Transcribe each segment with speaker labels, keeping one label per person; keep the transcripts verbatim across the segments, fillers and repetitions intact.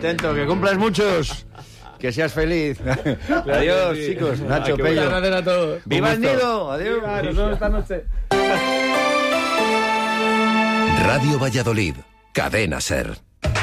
Speaker 1: Atento, que cumplas muchos. Que seas feliz. Adiós, sí. chicos. Nacho,
Speaker 2: ah,
Speaker 1: Pello.
Speaker 2: Gracias a todos.
Speaker 1: ¡Viva el nido! Adiós.
Speaker 2: Viva, nos vemos esta noche.
Speaker 3: Radio Valladolid. Cadena SER.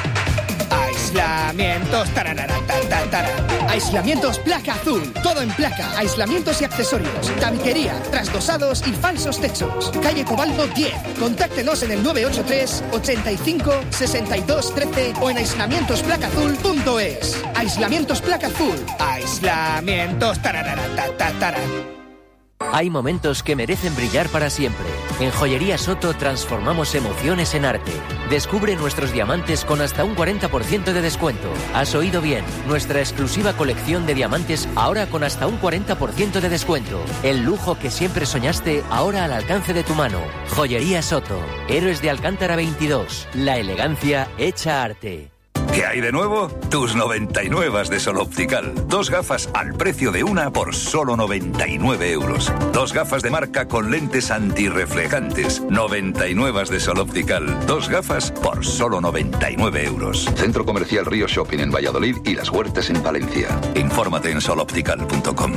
Speaker 4: Aislamientos, tararara, tarara, tarara. Aislamientos placa azul, todo en placa, aislamientos y accesorios, tabiquería, trasdosados y falsos techos. Calle Cobaldo diez. Contáctenos en el nueve ocho tres, ochenta y cinco, sesenta y dos, trece o en aislamientos placa azul punto es. Aislamientos placa azul. Aislamientos, tararara, tarara, tarara.
Speaker 5: Hay momentos que merecen brillar para siempre. En Joyería Soto transformamos emociones en arte. Descubre nuestros diamantes con hasta un cuarenta por ciento de descuento. Has oído bien, nuestra exclusiva colección de diamantes ahora con hasta un cuarenta por ciento de descuento. El lujo que siempre soñaste ahora al alcance de tu mano. Joyería Soto, Héroes de Alcántara veintidós. La elegancia hecha arte.
Speaker 6: ¿Qué hay de nuevo? Tus noventa y nueve de Sol Optical. Dos gafas al precio de una por solo noventa y nueve euros. Dos gafas de marca con lentes antirreflejantes. noventa y nueve de Sol Optical. Dos gafas por solo noventa y nueve euros.
Speaker 7: Centro Comercial Río Shopping en Valladolid y Las Huertas en Valencia.
Speaker 6: Infórmate en sol optical punto com.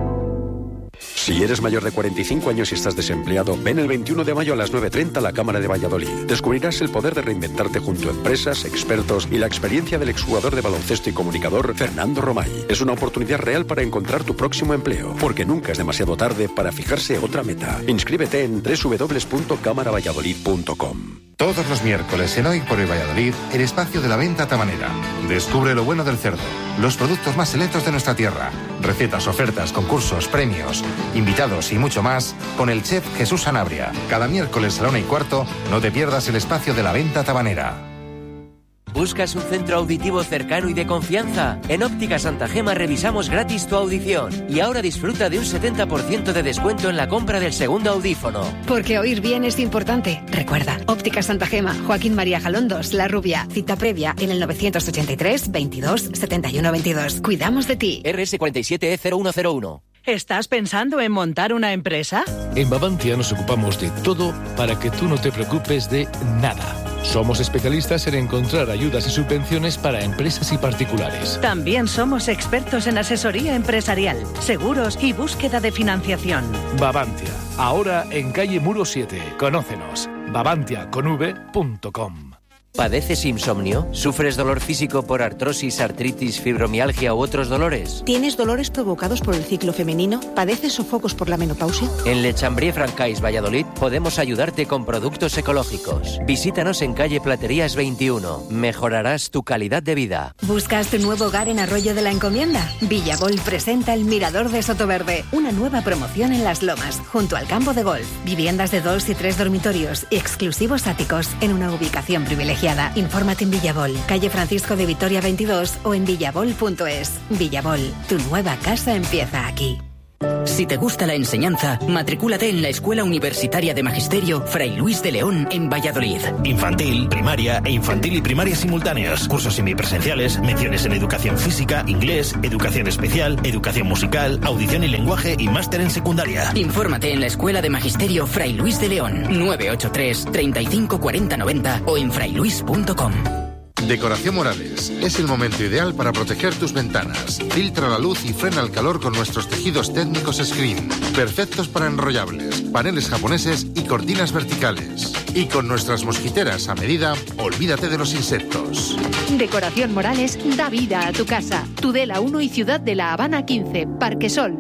Speaker 8: Si eres mayor de cuarenta y cinco años y estás desempleado, ven el veintiuno de mayo a las nueve treinta a la Cámara de Valladolid. Descubrirás el poder de reinventarte junto a empresas, expertos y la experiencia del exjugador de baloncesto y comunicador Fernando Romay. Es una oportunidad real para encontrar tu próximo empleo, porque nunca es demasiado tarde para fijarse otra meta. Inscríbete en doble u doble u doble u punto cámara valladolid punto com.
Speaker 9: Todos los miércoles en Hoy por el Valladolid, el espacio de la venta tabanera. Descubre lo bueno del cerdo, los productos más selectos de nuestra tierra, recetas, ofertas, concursos, premios, invitados y mucho más con el chef Jesús Sanabria. Cada miércoles a la una y cuarto, no te pierdas el espacio de la venta tabanera.
Speaker 5: ¿Buscas un centro auditivo cercano y de confianza? En Óptica Santa Gema revisamos gratis tu audición y ahora disfruta de un setenta por ciento de descuento en la compra del segundo audífono.
Speaker 10: Porque oír bien es importante. Recuerda, Óptica Santa Gema, Joaquín María Jalondos, La Rubia. Cita previa en el novecientos ochenta y tres, veintidós, setenta y uno, veintidós. Cuidamos de ti.
Speaker 5: R S cuarenta y siete E cero uno cero uno.
Speaker 11: ¿Estás pensando en montar una empresa?
Speaker 12: En Babantia nos ocupamos de todo para que tú no te preocupes de nada. Somos especialistas en encontrar ayudas y subvenciones para empresas y particulares.
Speaker 11: También somos expertos en asesoría empresarial, seguros y búsqueda de financiación.
Speaker 12: Babantia, ahora en calle Muro siete. Conócenos. babantia con v punto com.
Speaker 5: ¿Padeces insomnio? ¿Sufres dolor físico por artrosis, artritis, fibromialgia u otros dolores?
Speaker 13: ¿Tienes dolores provocados por el ciclo femenino? ¿Padeces sofocos por la menopausia?
Speaker 5: En Le Chambrier Francais, Valladolid, podemos ayudarte con productos ecológicos. Visítanos en calle Platerías veintiuno. Mejorarás tu calidad de vida.
Speaker 10: ¿Buscas tu nuevo hogar en Arroyo de la Encomienda? Villagolf presenta el Mirador de Sotoverde, una nueva promoción en Las Lomas, junto al campo de golf. Viviendas de dos y tres dormitorios y exclusivos áticos en una ubicación privilegiada. Infórmate en Villabol, calle Francisco de Vitoria veintidós o en villabol punto es. Villabol, tu nueva casa empieza aquí.
Speaker 14: Si te gusta la enseñanza, matricúlate en la Escuela Universitaria de Magisterio Fray Luis de León en Valladolid.
Speaker 15: Infantil, primaria e infantil y primaria simultáneos. Cursos semipresenciales, menciones en educación física, inglés, educación especial, educación musical, audición y lenguaje y máster en secundaria.
Speaker 14: Infórmate en la Escuela de Magisterio Fray Luis de León, nueve ocho tres, treinta y cinco, cuarenta, noventa o en frayluis punto com.
Speaker 9: Decoración Morales. Es el momento ideal para proteger tus ventanas. Filtra la luz y frena el calor con nuestros tejidos técnicos Screen. Perfectos para enrollables, paneles japoneses y cortinas verticales. Y con nuestras mosquiteras a medida, olvídate de los insectos.
Speaker 16: Decoración Morales da vida a tu casa. Tudela uno y Ciudad de la Habana quince. Parque Sol.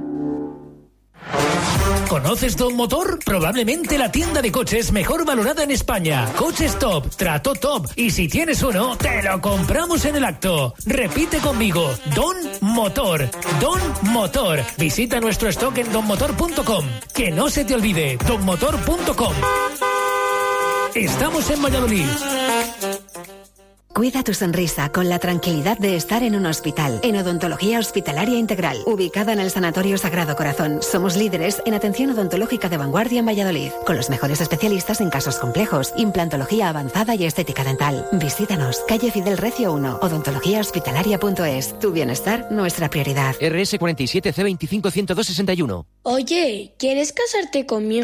Speaker 17: ¿Conoces Don Motor? Probablemente la tienda de coches mejor valorada en España. Coches top, trato top. Y si tienes uno, te lo compramos en el acto. Repite conmigo. Don Motor. Don Motor. Visita nuestro stock en don motor punto com. Que no se te olvide. don motor punto com. Estamos en Valladolid.
Speaker 10: Cuida tu sonrisa con la tranquilidad de estar en un hospital. En Odontología Hospitalaria Integral, ubicada en el Sanatorio Sagrado Corazón. Somos líderes en atención odontológica de vanguardia en Valladolid, con los mejores especialistas en casos complejos, implantología avanzada y estética dental. Visítanos, calle Fidel Recio uno, odontología hospitalaria punto es. Tu bienestar, nuestra prioridad.
Speaker 5: R S cuarenta y siete C veinticinco ciento dos sesenta y uno.
Speaker 18: Oye, ¿quieres casarte conmigo?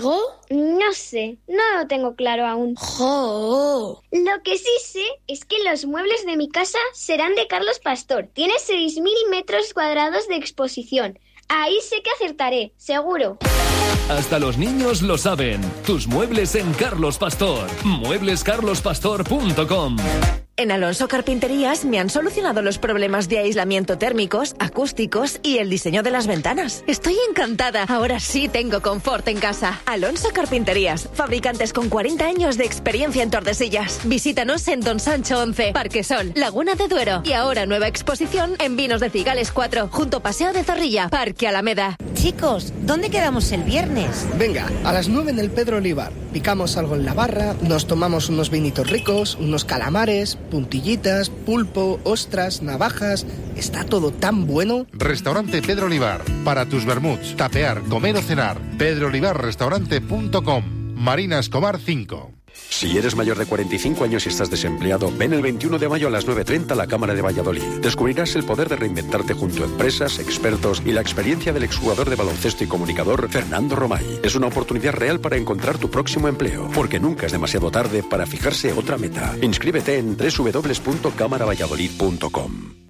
Speaker 2: No sé, no lo tengo claro aún.
Speaker 18: ¡Jo!
Speaker 2: Lo que sí sé es que los muebles de mi casa serán de Carlos Pastor. Tiene seis mil metros cuadrados de exposición. Ahí sé que acertaré, seguro.
Speaker 19: Hasta los niños lo saben. Tus muebles en Carlos Pastor. muebles carlos pastor punto com.
Speaker 20: En Alonso Carpinterías me han solucionado los problemas de aislamiento térmicos, acústicos y el diseño de las ventanas. Estoy encantada. Ahora sí tengo confort en casa. Alonso Carpinterías, fabricantes con cuarenta años de experiencia en Tordesillas. Visítanos en Don Sancho once, Parque Sol, Laguna de Duero. Y ahora nueva exposición en Vinos de Cigales cuatro, junto Paseo de Zorrilla, Parque Alameda.
Speaker 18: Chicos, ¿dónde quedamos el viernes?
Speaker 4: Venga, a las nueve en el Pedro Olivar. Picamos algo en la barra, nos tomamos unos vinitos ricos, unos calamares, puntillitas, pulpo, ostras, navajas. Está todo tan bueno.
Speaker 9: Restaurante Pedro Olivar. Para tus vermuts, tapear, comer o cenar. pedro olivar restaurante punto com. Marina Escobar cinco.
Speaker 8: Si eres mayor de cuarenta y cinco años y estás desempleado, ven el veintiuno de mayo a las nueve treinta a la Cámara de Valladolid. Descubrirás el poder de reinventarte junto a empresas, expertos y la experiencia del exjugador de baloncesto y comunicador Fernando Romay. Es una oportunidad real para encontrar tu próximo empleo, porque nunca es demasiado tarde para fijarse otra meta. Inscríbete en doble u doble u doble u punto cámara valladolid punto com.